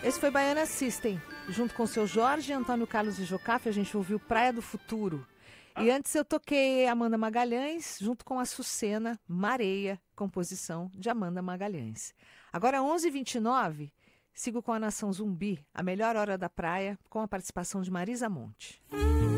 Esse foi Baiana System. Junto com o seu Jorge, Antônio Carlos e Jocafe, a gente ouviu Praia do Futuro. E antes eu toquei Amanda Magalhães, junto com a Açucena, Mareia, composição de Amanda Magalhães. Agora, 11h29, sigo com a Nação Zumbi, a melhor hora da praia, com a participação de Marisa Monte.